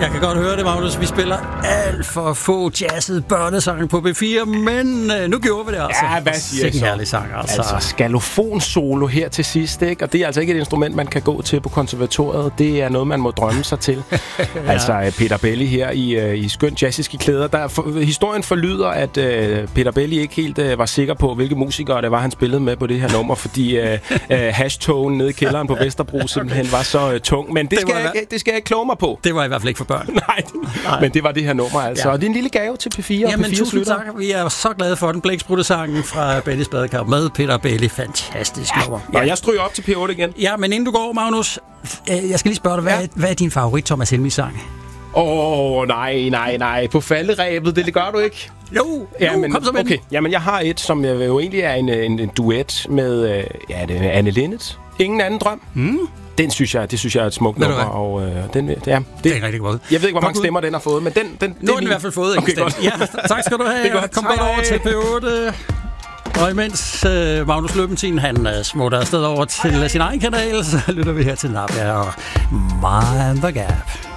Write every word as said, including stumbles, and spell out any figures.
Jeg kan godt høre det, Magnus. Vi spiller alt for få jazzede børnesange på B fire, men øh, nu gjorde vi det altså. Ja, hvad siger jeg så? En herlig sang, altså. Altså, skalofon-solo her til sidst, ikke? Og det er altså ikke et instrument, man kan gå til på konservatoriet. Det er noget, man må drømme sig til. ja. Altså, Peter Belli her i, i skønt jazziske klæder. Der for, historien forlyder, at uh, Peter Belli ikke helt uh, var sikker på, hvilke musikere det var, han spillede med på det her nummer, fordi uh, uh, hashtogen nede i kælderen på Vesterbro simpelthen var så uh, tung. Men det, det, skal jeg, det skal jeg ikke kloge mig på. Det var i hvert fald ikke for børn. Nej, Nej, men det var det her nummer, altså. Ja. Og det er en lille gave til P fire. Jamen, P fire tusind slutter. tak. Vi er så glade for den blæksprutte-sangen fra Bellys Badekar med Peter Belli. Fantastisk ja. nummer. Ja, jeg stryger op til P otte igen. Ja, men inden du går, Magnus, jeg skal lige spørge dig, hvad, ja. hvad er din favorit Thomas Helmig-sang? Åh, oh, nej, nej, nej. På falderæbet, det, det gør du ikke. Jo, ja, jo men, kom så med. Okay, jamen jeg har et, som jo egentlig er en, en, en duet med, ja, det er Anne Linnet. Ingen anden drøm. Mm. Den synes jeg, det synes jeg er et smukt nummer, og øh, den, ja, det, det er rigtig godt. Jeg ved ikke, hvor mange stemmer den har fået, men den, den nu har den i hvert fald fået en stemme. Ja, tak skal du have. Godt. Kom godt over til P otte. Og imens øh, Magnus Løbentin, han øh, smutter afsted over til sin egen kanal, så lytter vi her til Nadia og Mind the Gap.